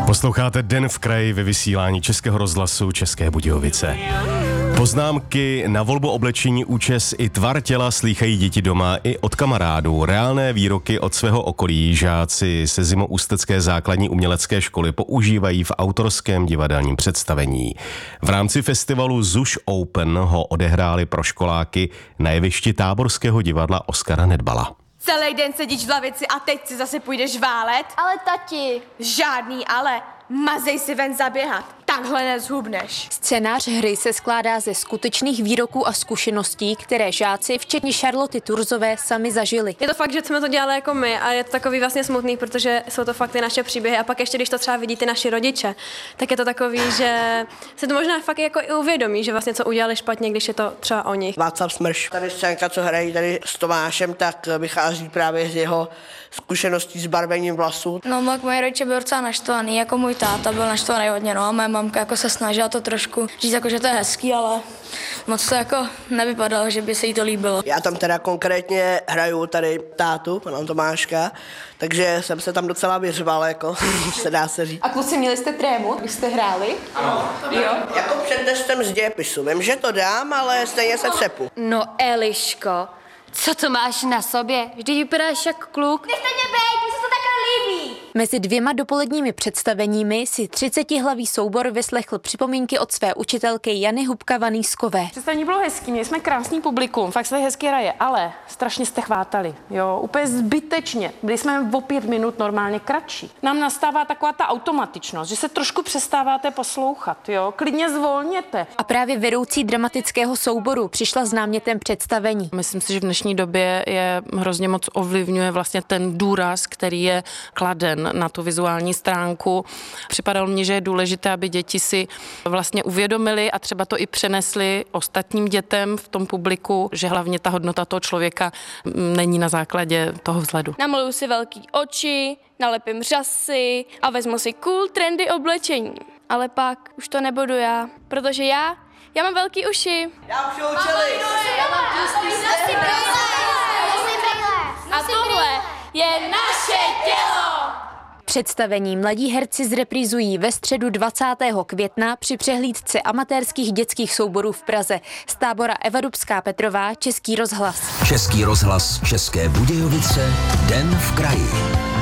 Posloucháte Den v kraji ve vysílání Českého rozhlasu České Budějovice. Poznámky na volbu oblečení, účes i tvar těla slýchají děti doma i od kamarádů. Reálné výroky od svého okolí žáci se Zimoústecké základní umělecké školy používají v autorském divadelním představení. V rámci festivalu ZUŠ Open ho odehráli pro školáky na jevišti Táborského divadla Oskara Nedbala. Celý den sedíš v lavici a teď si zase půjdeš válet? Ale tati. Žádný ale. Mazej si ven zaběhat. Takhle nezhubneš. Scénář hry se skládá ze skutečných výroků a zkušeností, které žáci, včetně Charloty Turzové, sami zažili. Je to fakt, že jsme to dělali jako my a je to takový vlastně smutný, protože jsou to fakt ty naše příběhy a pak ještě, když to třeba vidí ty naši rodiče, tak je to takový, že se to možná fakt jako i uvědomí, že vlastně co udělali špatně, když je to třeba o nich. Václav Smrš. Tady scénka, co hrají tady s Tomášem, tak vychází právě z jeho zkušeností s barvením vlasů. No, tak moje rodiče byl docela naštvaný, jako můj táta byl naštvaný hodně, no a moje mamka jako se snažila to trošku říct, jako, že to je hezký, ale moc to jako nevypadalo, že by se jí to líbilo. Já tam teda konkrétně hraju tady tátu, pana Tomáška, takže jsem se tam docela vyřval, jako se dá se říct. A kluci, měli jste trému, když jste hráli? Ano. Jo? Jako před testem z dějepisu. Vím, že to dám, ale stejně se třepu. No Eliško, co to máš na sobě? Vždyť vypadáš jak kluk. Nechte mě bejt, mi se to takhle líbí. Mezi dvěma dopoledními představeními si 30hlavý soubor vyslechl připomínky od své učitelky Jany Hubka-Vanýskové. Představení bylo hezký, měli jsme krásný publikum, fakt se hezky hraje, ale strašně jste chvátali, jo, úplně zbytečně. Byli jsme o 5 minut normálně kratší. Nám nastává taková ta automatičnost, že se trošku přestáváte poslouchat, jo, klidně zvolněte. A právě vedoucí dramatického souboru přišla s námětem představení. Myslím si, že v dnešní době je hrozně moc ovlivňuje vlastně ten důraz, který je kladen na tu vizuální stránku. Připadalo mně, že je důležité, aby děti si vlastně uvědomili a třeba to i přenesli ostatním dětem v tom publiku, že hlavně ta hodnota toho člověka není na základě toho vzhledu. Namaluju si velký oči, nalepím řasy a vezmu si cool trendy oblečení. Ale pak už to nebudu já, protože já mám velký uši. Já už učili. A tohle je naše tělo. Představení mladí herci zreprízují ve středu 20. května při přehlídce amatérských dětských souborů v Praze. Z tábora Eva Dubská-Petrová, Český rozhlas. Český rozhlas České Budějovice, Den v kraji.